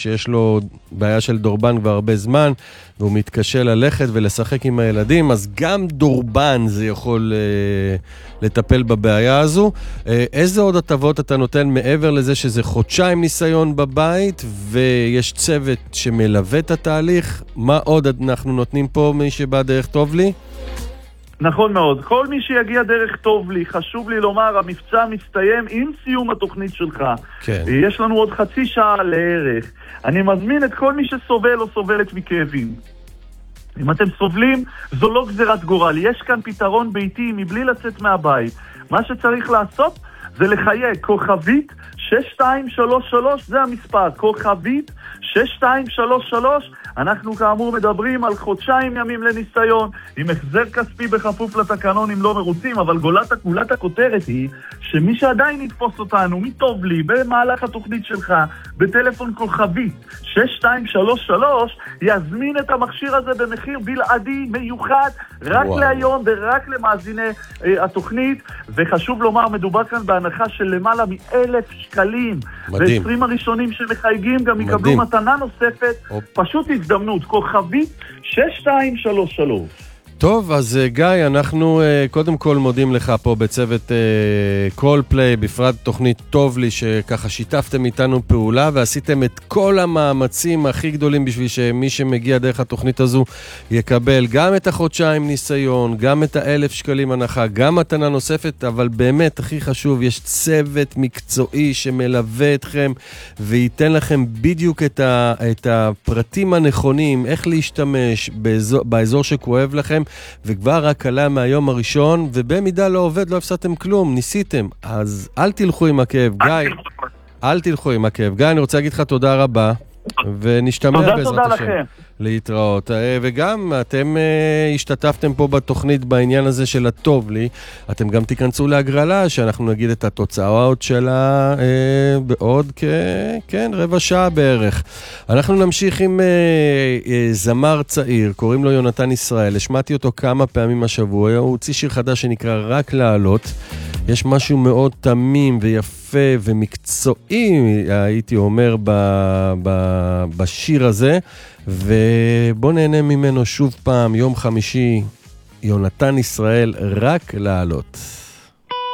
שיש לו בעיה של דורבן כבר הרבה זמן, והוא מתקשה ללכת ולשחק עם הילדים, אז גם דורבן זה יכול לטפל בבעיה הזו. איזה עוד הטבות אתה נותן מעבר לזה שזה חודשיים ניסיון בבית, ויש צוות שמלווה את התהליך? מה עוד אנחנו נותנים פה מי שבא דרך טוב לי? נכון מאוד. כל מי שיגיע דרך טוב לי, חשוב לי לומר, המבצע מסתיים עם סיום התוכנית שלך. כן. יש לנו עוד חצי שעה לערך. אני מזמין את כל מי שסובל או סובלת מכאבים. אם אתם סובלים, זו לא גזירת גורל. יש כאן פתרון ביתי מבלי לצאת מהבית. מה שצריך לעשות זה לחייג כוכבית 6233, זה המספר, כוכבית 6233. אנחנו כאמור מדברים על חודשיים ימים לניסיון, עם החזר כספי בכפוף לתקנון אם לא מרוצים, אבל גולת הכותרת היא שמי שעדיין יתפוס אותנו, מטוב לי, במהלך התוכנית שלך, בטלפון כוכבית 6233, יזמין את המכשיר הזה במחיר בלעדי מיוחד, רק להיום ורק למאזיני התוכנית. וחשוב לומר, מדובר כאן בהנחה של למעלה מ1,000 שקלים. מדהים. ו20 הראשונים שמחייגים גם יקבלו מתנה נוספת. פשוט הזדמנות, כוכבית 6233. טוב, אז גיא, אנחנו קודם כל מודים לך פה בצוות קול פליי, בפרט תוכנית טוב לי, שככה שיתפתם איתנו פעולה ועשיתם את כל המאמצים הכי גדולים בשביל שמי שמגיע דרך התוכנית הזו יקבל גם את החודשיים ניסיון, גם את 1,000 שקלים הנחה, גם מתנה נוספת, אבל באמת הכי חשוב, יש צוות מקצועי שמלווה אתכם וייתן לכם בדיוק את הפרטים הנכונים, איך להשתמש באזור שכואב לכם, וכבר רק עלה מהיום הראשון, ובמידה לא עובד, לא הפסדתם כלום, ניסיתם. אז אל תלכו עם הכאב, גיא. אל תלכו עם הכאב. גיא, אני רוצה להגיד לך תודה רבה, ונשתמע בעזרת השם. להתראות. וגם אתם השתתפתם פה בתוכנית בעניין הזה של הטוב לי, אתם גם תיכנסו להגרלה, שאנחנו נגיד את התוצאות שלה בעוד רבע שעה בערך. אנחנו נמשיך עם זמר צעיר, קוראים לו יונתן ישראל, השמעתי אותו כמה פעמים השבוע, הוא הוציא שיר חדש שנקרא רק לעלות, יש משהו מאוד תמים ויפה ומקצועי, הייתי אומר, בשיר הזה, ובוא נהנה ממנו שוב פעם, יום חמישי, יונתן ישראל, רק לעלות.